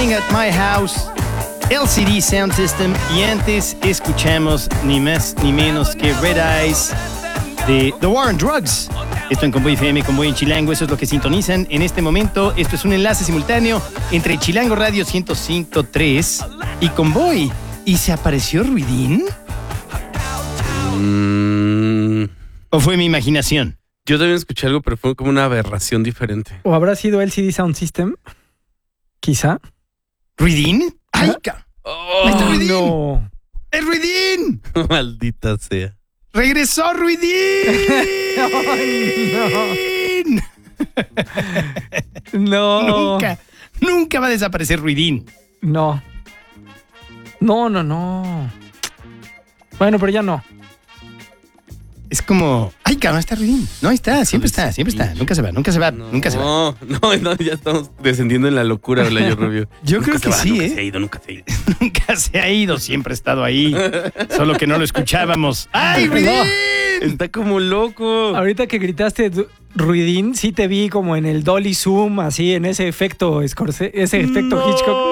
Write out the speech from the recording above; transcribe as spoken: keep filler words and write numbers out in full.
At My House, L C D Sound System, y antes escuchamos ni más ni menos que Red Eyes de The War on Drugs. Esto en Convoy F M, Convoy en Chilango, eso es lo que sintonizan en este momento. Esto es un enlace simultáneo entre Chilango Radio ciento cinco punto tres y Convoy. ¿Y se apareció Ruidín? Mm. ¿O fue mi imaginación? Yo también escuché algo, pero fue como una aberración diferente. ¿O habrá sido L C D Sound System? Quizá. ¿Ruidín? ¡Ay, ca! Oh, ¡Ahí está Ruidín! No. ¡Es Ruidín! Maldita sea. ¡Regresó Ruidín! Ay, no. No. Nunca, nunca va a desaparecer Ruidín. No. No, no, no. Bueno, pero ya no. Es como, ay, cabrón, está Ruidín. No, ahí está, siempre está, siempre está. Nunca se va, nunca se va, No, nunca se va. No, no, no, ya estamos descendiendo en la locura, Olayo Rubio. Yo Nunca creo se que va, sí, nunca ¿eh? se ha ido, nunca se ha ido. Nunca se ha ido, siempre ha estado ahí. Solo que no lo escuchábamos. ¡Ay, Ruidín! Está como loco. Ahorita que gritaste du- Ruidín, sí te vi como en el Dolly Zoom, así en ese efecto Scorsese, ese efecto No. Hitchcock.